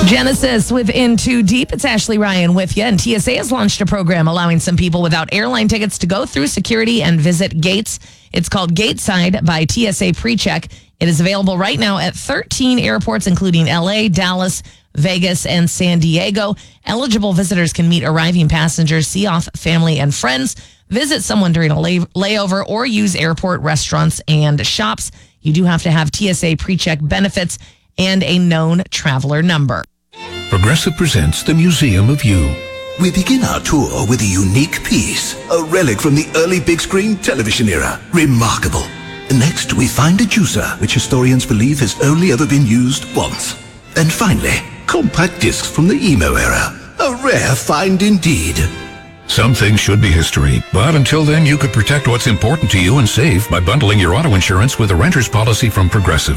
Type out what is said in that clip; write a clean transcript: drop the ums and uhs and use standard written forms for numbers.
Genesis with In Too Deep. It's Ashley Ryan with you. And TSA has launched a program allowing some people without airline tickets to go through security and visit gates. It's called Gateside by TSA PreCheck. It is available right now at 13 airports, including LA, Dallas, Vegas, and San Diego. Eligible visitors can meet arriving passengers, see off family and friends, visit someone during a layover, or use airport restaurants and shops. You do have to have TSA PreCheck benefits and a known traveler number. Progressive presents the Museum of You. We begin our tour with a unique piece, a relic from the early big screen television era. Remarkable. Next, we find a juicer, which historians believe has only ever been used once. And finally, compact discs from the emo era. A rare find indeed. Some things should be history, but until then, you could protect what's important to you and save by bundling your auto insurance with a renter's policy from Progressive.